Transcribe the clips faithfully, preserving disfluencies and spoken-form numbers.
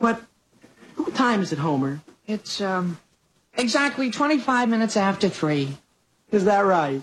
But what time is it, Homer? It's, um, exactly twenty-five minutes after three. Is that right?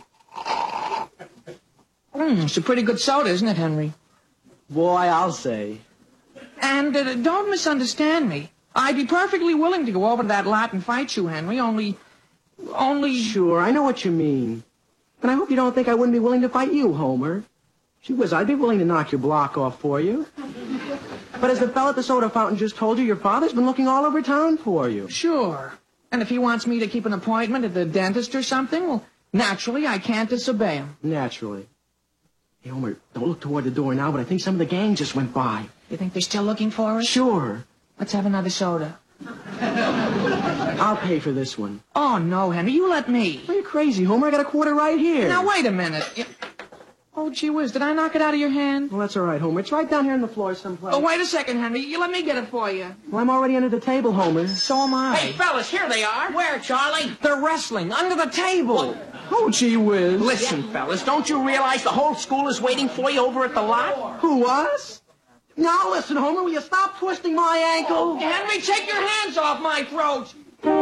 Mm, it's a pretty good soda, isn't it, Henry? Boy, I'll say. And uh, don't misunderstand me. I'd be perfectly willing to go over to that lot and fight you, Henry, only... Only... Sure, I know what you mean. And I hope you don't think I wouldn't be willing to fight you, Homer. Gee whiz, I'd be willing to knock your block off for you. But as the fella at the soda fountain just told you, your father's been looking all over town for you. Sure. And if he wants me to keep an appointment at the dentist or something, well, naturally, I can't disobey him. Naturally. Hey, Homer, don't look toward the door now, but I think some of the gang just went by. You think they're still looking for us? Sure. Let's have another soda. I'll pay for this one. Oh, no, Henry, you let me. Are you crazy, Homer? I got a quarter right here. Now, wait a minute. You... Oh, gee whiz, did I knock it out of your hand? Well, that's all right, Homer. It's right down here on the floor someplace. Oh, wait a second, Henry. You let me get it for you. Well, I'm already under the table, Homer. So am I. Hey, fellas, here they are. Where, Charlie? They're wrestling under the table. Oh, gee whiz. Listen, fellas, don't you realize the whole school is waiting for you over at the lot? Who, us? Now listen, Homer, will you stop twisting my ankle? Henry, take your hands off my throat.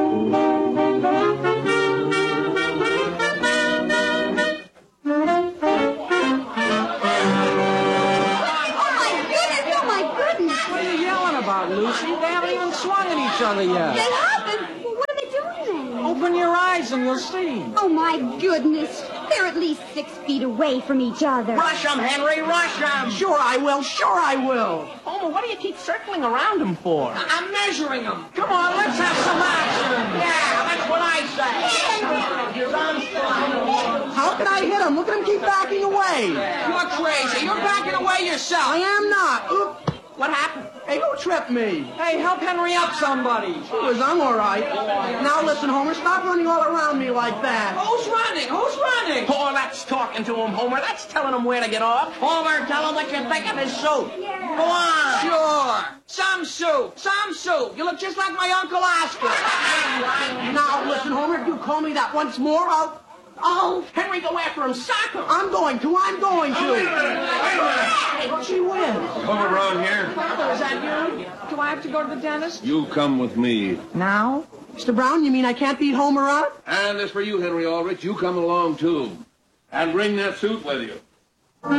Lucy, they haven't even swung at each other yet. They haven't? Well, what are they doing then? Open your eyes and you'll see. Oh, my goodness. They're at least six feet away from each other. Rush them, Henry, rush them. Sure I will, sure I will. Homer, what do you keep circling around them for? I'm measuring them. Come on, let's have some action. Yeah, that's what I say. How can I hit him? Look at him keep backing away. You're crazy. You're backing away yourself. I am not. Oop. What happened? Hey, who tripped me? Hey, help Henry up, somebody. Who is? I'm all right. Now listen, Homer, stop running all around me like that. Who's running? Who's running? Oh, that's talking to him, Homer. That's telling him where to get off. Homer, tell him what you think of his suit. Yeah. Go on. Sure. Some soup. Some soup. You look just like my Uncle Oscar. Now listen, Homer, if you call me that once more, I'll... Oh, Henry, go after him. Sock him. I'm going to. I'm going to. Hey, gee whiz. Come around here. Father, is that you? Do I have to go to the dentist? You come with me. Now? Mister Brown, you mean I can't beat Homer up? And as for you, Henry Aldrich, you come along, too. And bring that suit with you.